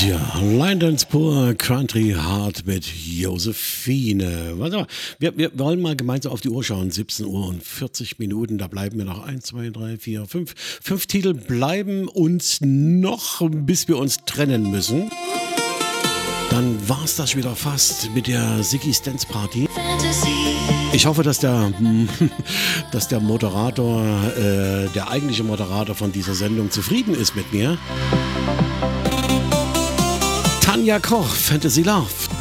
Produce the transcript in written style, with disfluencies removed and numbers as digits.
Ja, Line Dance pur, Country Hard mit Josephine. Warte mal, wir wollen mal gemeinsam auf die Uhr schauen. 17 Uhr und 40 Minuten, da bleiben wir noch 1, 2, 3, 4, 5. 5 Titel bleiben uns noch, bis wir uns trennen müssen. Dann war's das wieder fast mit der Ziggy's Dance Party. Ich hoffe, dass der Moderator, der eigentliche Moderator von dieser Sendung zufrieden ist mit mir. Tanja Koch, Fantasy Love.